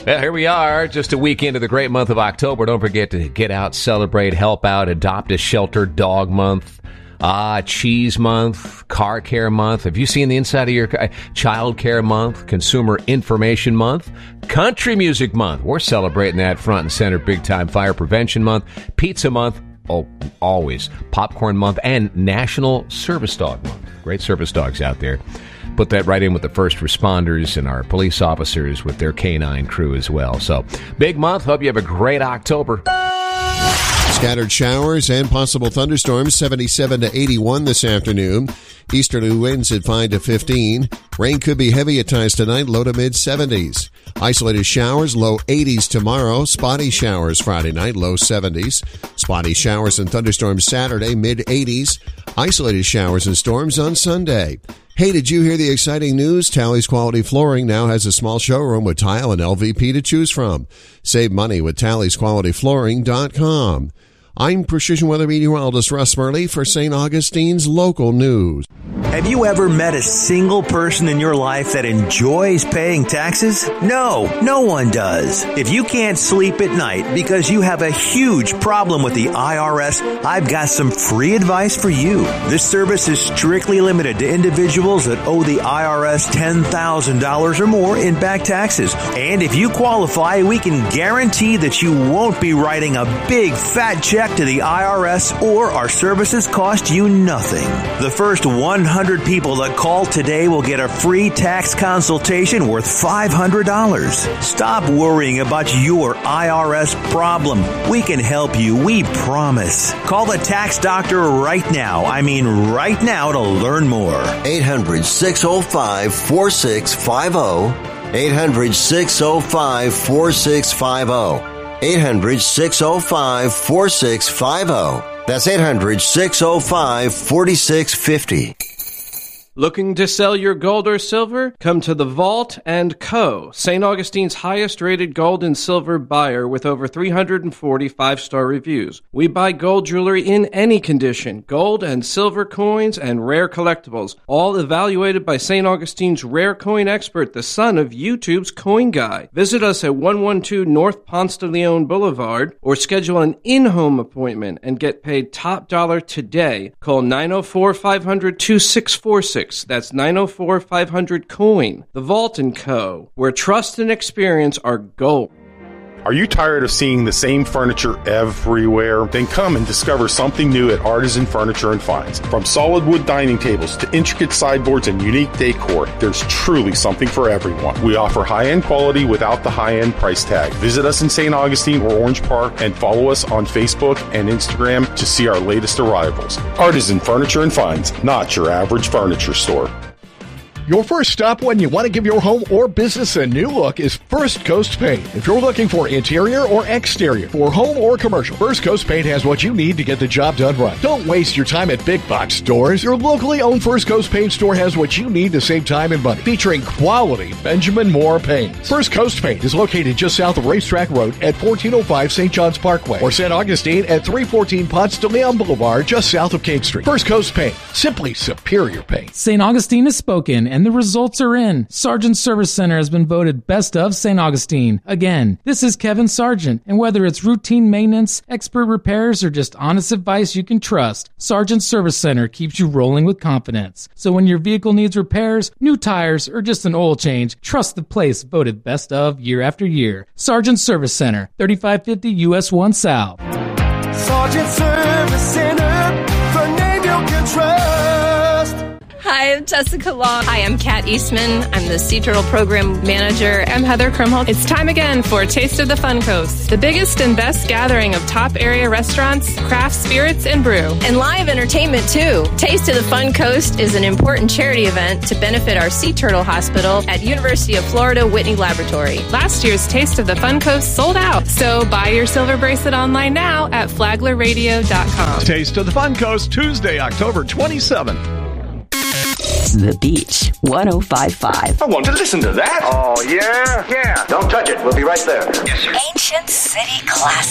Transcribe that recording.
Well, here we are, just a week into the great month of October. Don't forget to get out, celebrate, help out, adopt a shelter, dog month, cheese month, car care month. Have you seen the inside of your car? Child care month, consumer information month, country music month. We're celebrating that front and center, big time. Fire prevention month, pizza month. Oh, always. Popcorn month and National Service Dog Month. Great service dogs out there. Put that right in with the first responders and our police officers with their canine crew as well. So, big month. Hope you have a great October. Scattered showers and possible thunderstorms, 77 to 81 this afternoon. Easterly winds at 5 to 15. Rain could be heavy at times tonight, low to mid-70s. Isolated showers, low 80s tomorrow. Spotty showers Friday night, low 70s. Spotty showers and thunderstorms Saturday, mid-80s. Isolated showers and storms on Sunday. Hey, did you hear the exciting news? Tally's Quality Flooring now has a small showroom with tile and LVP to choose from. Save money with TallysQualityFlooring.com. I'm Precision Weather Meteorologist Russ Murley for St. Augustine's Local News. Have you ever met a single person in your life that enjoys paying taxes? No, no one does. If you can't sleep at night because you have a huge problem with the IRS, I've got some free advice for you. This service is strictly limited to individuals that owe the IRS $10,000 or more in back taxes. And if you qualify, we can guarantee that you won't be writing a big fat check to the IRS, or our services cost you nothing. The first 100 people that call today will get a free tax consultation worth $500. Stop worrying about your IRS problem. We can help you, we promise. Call the tax doctor right now. I mean right now to learn more. 800-605-4650. 800-605-4650. 800-605-4650. That's 800-605-4650. Looking to sell your gold or silver? Come to The Vault & Co., St. Augustine's highest-rated gold and silver buyer with over 340 five-star reviews. We buy gold jewelry in any condition, gold and silver coins and rare collectibles, all evaluated by St. Augustine's rare coin expert, the son of YouTube's Coin Guy. Visit us at 112 North Ponce de Leon Boulevard or schedule an in-home appointment and get paid top dollar today. Call 904-500-2646. That's 904-500-COIN. The Vault & Co., where trust and experience are gold. Are you tired of seeing the same furniture everywhere? Then come and discover something new at Artisan Furniture and Finds. From solid wood dining tables to intricate sideboards and unique decor, there's truly something for everyone. We offer high-end quality without the high-end price tag. Visit us in St. Augustine or Orange Park and follow us on Facebook and Instagram to see our latest arrivals. Artisan Furniture and Finds, not your average furniture store. Your first stop when you want to give your home or business a new look is First Coast Paint. If you're looking for interior or exterior, for home or commercial, First Coast Paint has what you need to get the job done right. Don't waste your time at big box stores. Your locally owned First Coast Paint store has what you need to save time and money. Featuring quality Benjamin Moore paints. First Coast Paint is located just south of Racetrack Road at 1405 St. John's Parkway or St. Augustine at 314 Ponce de Leon Boulevard just south of King Street. First Coast Paint, simply superior paint. St. Augustine has spoken, and the results are in. Sargent Service Center has been voted Best of St. Augustine. Again, this is Kevin Sargent, and whether it's routine maintenance, expert repairs, or just honest advice you can trust, Sargent Service Center keeps you rolling with confidence. So when your vehicle needs repairs, new tires, or just an oil change, trust the place voted Best of year after year. Sargent Service Center, 3550 US 1 South. Sargent Service Center, the name you can trust. Hi, I'm Jessica Long. Hi, I'm Kat Eastman. I'm the Sea Turtle Program Manager. I'm Heather Krumholtz. It's time again for Taste of the Fun Coast, the biggest and best gathering of top area restaurants, craft spirits, and brew. And live entertainment, too. Taste of the Fun Coast is an important charity event to benefit our Sea Turtle Hospital at University of Florida Whitney Laboratory. Last year's Taste of the Fun Coast sold out, so buy your silver bracelet online now at flaglerradio.com. Taste of the Fun Coast, Tuesday, October 27th. The Beach 105.5. I want to listen to that. Oh, yeah? Yeah. Don't touch it. We'll be right there. Yes, sir. Ancient City Classic.